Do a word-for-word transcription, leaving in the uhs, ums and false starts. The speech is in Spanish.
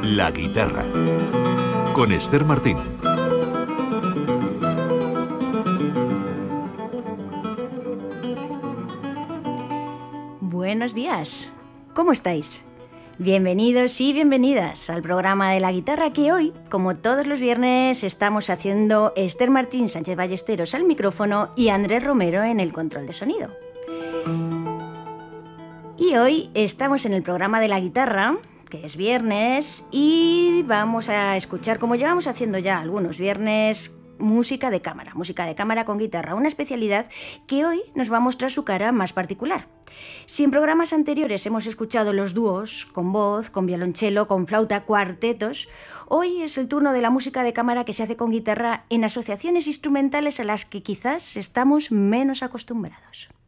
La guitarra, con Esther Martín. Buenos días, ¿cómo estáis? Bienvenidos y bienvenidas al programa de la guitarra que hoy, como todos los viernes, estamos haciendo Esther Martín Sánchez Ballesteros al micrófono y Andrés Romero en el control de sonido. Y hoy estamos en el programa de la guitarra, que es viernes, y vamos a escuchar, como llevamos haciendo ya algunos viernes, música de cámara, música de cámara con guitarra, una especialidad que hoy nos va a mostrar su cara más particular. Si en programas anteriores hemos escuchado los dúos, con voz, con violonchelo, con flauta, cuartetos, hoy es el turno de la música de cámara que se hace con guitarra en asociaciones instrumentales a las que quizás estamos menos acostumbrados.